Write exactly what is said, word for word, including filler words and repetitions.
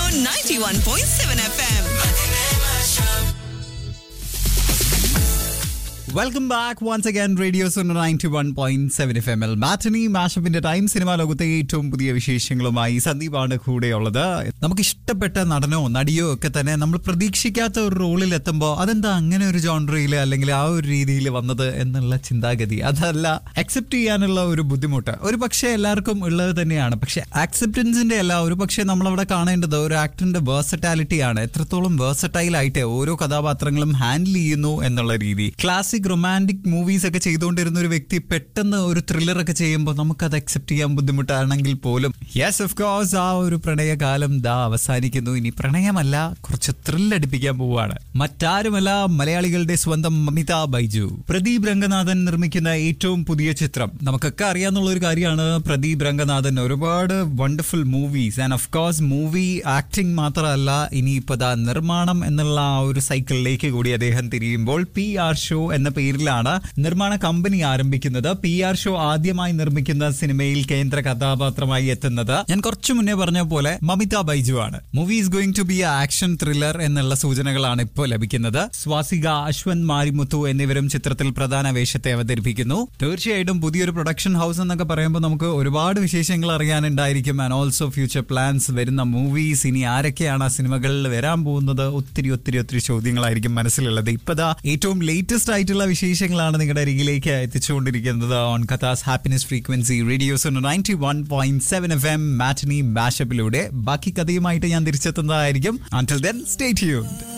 ninety-one point seven F M. Welcome back once again radio zone ninety-one point seven F എമ്മിൽ matinee മാഷപ്പിന്റെ time cinema ലോകത്തെ ഏറ്റവും പുതിയ വിശേഷങ്ങളുമായി സന്ദീപാണ് കൂടെയുള്ളത്. നമുക്ക് ഇഷ്ടപ്പെട്ട നടനോ നടിയോ ഒക്കെ തന്നെ നമ്മൾ പ്രതീക്ഷിക്കാത്ത ഒരു റോളിൽ എത്തുമ്പോൾ അതെന്താ അങ്ങനെ ഒരു ജോൺറയിൽ അല്ലെങ്കിൽ ആ ഒരു രീതിയിൽ വന്നത് എന്നുള്ള ചിന്താഗതി, അതല്ല അക്സെപ്റ്റ് ചെയ്യാനുള്ള ഒരു ബുദ്ധിമുട്ട് ഒരു പക്ഷേ എല്ലാവർക്കും ഉള്ളത് തന്നെയാണ്. പക്ഷെ ആക്സെപ്റ്റൻസിന്റെ അല്ല, ഒരു പക്ഷേ നമ്മളവിടെ കാണേണ്ടത് ഒരു ആക്ടറിന്റെ വേഴ്സറ്റാലിറ്റിയാണ്. എത്രത്തോളം വേഴ്സറ്റൈൽ ആയിട്ട് ഓരോ കഥാപാത്രങ്ങളും ഹാൻഡിൽ ചെയ്യുന്നു എന്നുള്ള രീതി. ക്ലാസിക് റൊമാൻറ്റിക് മൂവീസ് ഒക്കെ ചെയ്തുകൊണ്ടിരുന്ന ഒരു വ്യക്തി പെട്ടെന്ന് ഒരു ത്രില്ലർ ഒക്കെ ചെയ്യുമ്പോൾ നമുക്കത് അക്സെപ്റ്റ് ചെയ്യാൻ ബുദ്ധിമുട്ടാണെങ്കിൽ പോലും യെസ് ഓഫ് കോഴ്സ് ആ ഒരു പ്രണയകാലം ദാ അവസാനിക്കുന്നു. ഇനി പ്രണയമല്ല, കുറച്ച് ത്രില്ലടിപ്പിക്കാൻ പോവുകയാണ്. മറ്റാരുമല്ല, മലയാളികളുടെ സ്വന്തം മമിത ബൈജു. പ്രദീപ് രംഗനാഥൻ നിർമ്മിക്കുന്ന ഏറ്റവും പുതിയ ചിത്രം. നമുക്കൊക്കെ അറിയാന്നുള്ള ഒരു കാര്യമാണ് പ്രദീപ് രംഗനാഥൻ ഒരുപാട് wonderful movies and of course movie acting മാത്രമല്ല, ഇനിയിപ്പോ ദാ നിർമ്മാണം എന്നുള്ള ആ ഒരു സൈക്കിളിലേക്ക് കൂടി അദ്ദേഹം തിരിയുമ്പോൾ പി ആർ ഷോ എന്ന പേരിലാണ് നിർമ്മാണ കമ്പനി ആരംഭിക്കുന്നത്. പി ആർ ഷോ ആദ്യമായി നിർമ്മിക്കുന്ന സിനിമയിൽ കേന്ദ്ര കഥാപാത്രമായി എത്തുന്നത് ഞാൻ കുറച്ചു മുന്നേ പറഞ്ഞ പോലെ മമിത ബൈജു ആണ്. Movie is going to B A action thriller എന്നുള്ള സൂചനകളാണ് ഇപ്പോൾ ലഭിക്കുന്നത്. സ്വാസിക, അശ്വന്ത് മാരിമുത്തു എന്നിവരും ചിത്രത്തിൽ പ്രധാന വേഷത്തെ അവതരിപ്പിക്കുന്നു. തീർച്ചയായിട്ടും പുതിയൊരു പ്രൊഡക്ഷൻ ഹൗസ് എന്നൊക്കെ പറയുമ്പോൾ നമുക്ക് ഒരുപാട് വിശേഷങ്ങൾ അറിയാനുണ്ടായിരിക്കും. ആൻഡ് ഓൾസോ ഫ്യൂച്ചർ പ്ലാൻസ്, വരുന്ന മൂവീസ്, ഇനി ആരൊക്കെയാണ് ആ സിനിമകളിൽ വരാൻ പോകുന്നത്, ഒത്തിരി ഒത്തിരി ഒത്തിരി ചോദ്യങ്ങളായിരിക്കും മനസ്സിലുള്ളത്. ഇപ്പതാ ഏറ്റവും ലേറ്റസ്റ്റ് ആയിട്ടുള്ള വിശേഷങ്ങളാണ് നിങ്ങളുടെ അരികിലേക്ക് എത്തിച്ചുകൊണ്ടിരിക്കുന്നത് on കഥാസ് happiness frequency radios ninety-one point seven F M matinee മാഷപ്പിലൂടെ. ബാക്കി കഥയുമായിട്ട് ഞാൻ തിരിച്ചെത്തുന്നതായിരിക്കും. Until then, stay tuned.